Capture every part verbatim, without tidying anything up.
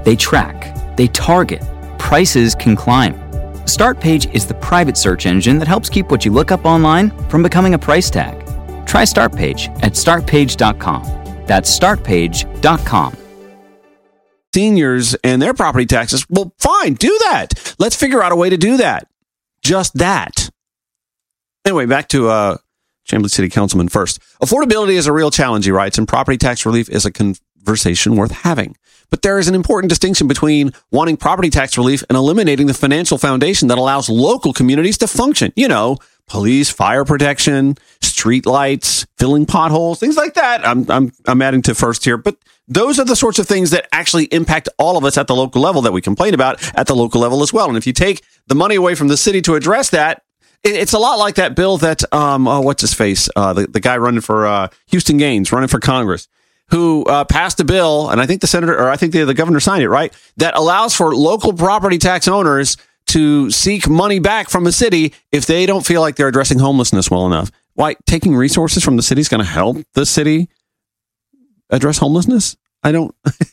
They track, they target, prices can climb. Startpage is the private search engine that helps keep what you look up online from becoming a price tag. Try Startpage at start page dot com. That's start page dot com. Seniors and their property taxes. Well, fine, do that. Let's figure out a way to do that. Just that. Anyway, back to uh, Chamblee City Councilman first. Affordability is a real challenge, he writes, and property tax relief is a conversation worth having. But there is an important distinction between wanting property tax relief and eliminating the financial foundation that allows local communities to function. You know, police, fire protection, street lights, filling potholes, things like that. I'm I'm I'm adding to first here, but those are the sorts of things that actually impact all of us at the local level that we complain about at the local level as well. And if you take the money away from the city to address that, it, it's a lot like that bill that um oh, what's his face uh the, the guy running for uh Houston Gaines running for Congress, who uh, passed a bill, and I think the senator, or I think the, the governor signed it, right, that allows for local property tax owners to seek money back from a city if they don't feel like they're addressing homelessness well enough. Why, taking resources from the city is going to help the city address homelessness? I don't...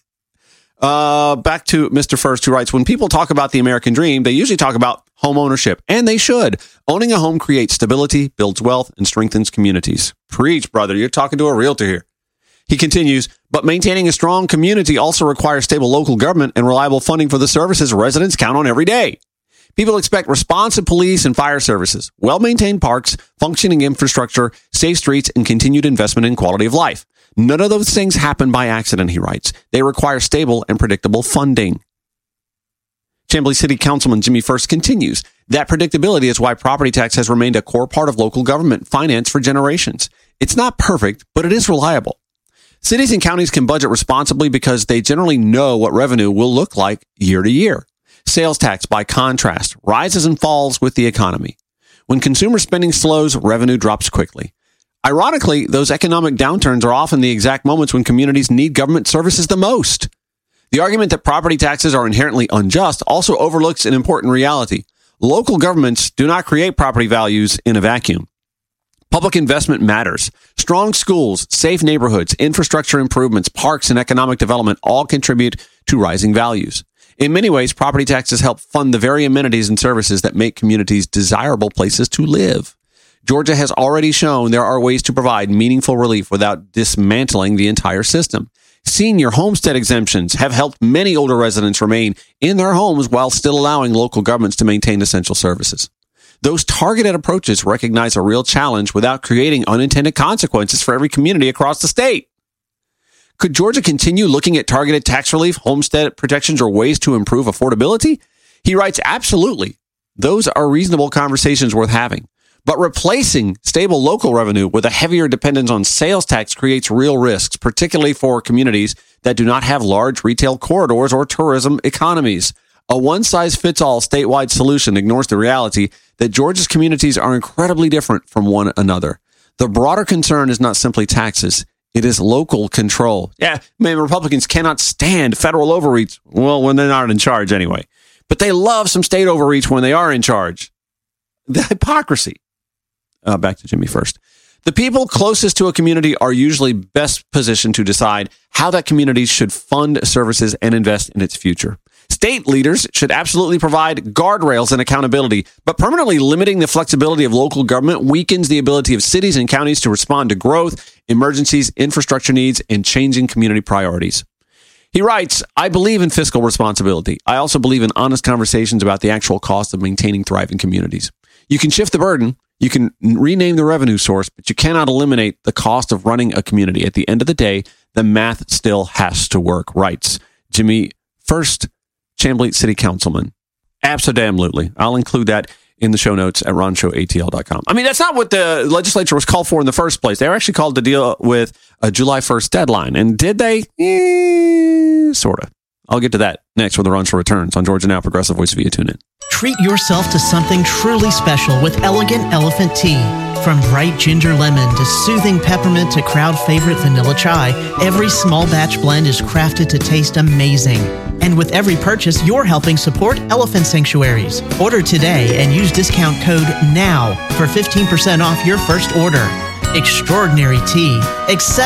uh, back to Mister First, who writes, when people talk about the American dream, they usually talk about home ownership, and they should. Owning a home creates stability, builds wealth, and strengthens communities. Preach, brother. You're talking to a realtor here. He continues, but maintaining a strong community also requires stable local government and reliable funding for the services residents count on every day. People expect responsive police and fire services, well-maintained parks, functioning infrastructure, safe streets, and continued investment in quality of life. None of those things happen by accident, he writes. They require stable and predictable funding. Chamblee City Councilman Jimmy First continues, that predictability is why property tax has remained a core part of local government finance for generations. It's not perfect, but it is reliable. Cities and counties can budget responsibly because they generally know what revenue will look like year to year. Sales tax, by contrast, rises and falls with the economy. When consumer spending slows, revenue drops quickly. Ironically, those economic downturns are often the exact moments when communities need government services the most. The argument that property taxes are inherently unjust also overlooks an important reality. Local governments do not create property values in a vacuum. Public investment matters. Strong schools, safe neighborhoods, infrastructure improvements, parks, and economic development all contribute to rising values. In many ways, property taxes help fund the very amenities and services that make communities desirable places to live. Georgia has already shown there are ways to provide meaningful relief without dismantling the entire system. Senior homestead exemptions have helped many older residents remain in their homes while still allowing local governments to maintain essential services. Those targeted approaches recognize a real challenge without creating unintended consequences for every community across the state. Could Georgia continue looking at targeted tax relief, homestead protections, or ways to improve affordability? He writes, absolutely. Those are reasonable conversations worth having. But replacing stable local revenue with a heavier dependence on sales tax creates real risks, particularly for communities that do not have large retail corridors or tourism economies. A one-size-fits-all statewide solution ignores the reality that Georgia's communities are incredibly different from one another. The broader concern is not simply taxes. It is local control. Yeah, man, Republicans cannot stand federal overreach. Well, when they're not in charge anyway. But they love some state overreach when they are in charge. The hypocrisy. Uh, back to Jimmy First. The people closest to a community are usually best positioned to decide how that community should fund services and invest in its future. State leaders should absolutely provide guardrails and accountability, but permanently limiting the flexibility of local government weakens the ability of cities and counties to respond to growth, emergencies, infrastructure needs, and changing community priorities. He writes, I believe in fiscal responsibility. I also believe in honest conversations about the actual cost of maintaining thriving communities. You can shift the burden, you can rename the revenue source, but you cannot eliminate the cost of running a community. At the end of the day, the math still has to work, writes Jimmy First, Chamblee City Councilman. Absolutely. I'll include that in the show notes at ron show a t l dot com. I mean, that's not what the legislature was called for in the first place. They were actually called to deal with a July first deadline. And did they? Eh, sort of. I'll get to that next when the Ron Show returns on Georgia Now, Progressive Voice via TuneIn. Treat yourself to something truly special with Elegant Elephant Tea. From bright ginger lemon to soothing peppermint to crowd favorite vanilla chai, every small batch blend is crafted to taste amazing. And with every purchase, you're helping support elephant sanctuaries. Order today and use discount code NOW for fifteen percent off your first order. Extraordinary tea. Accept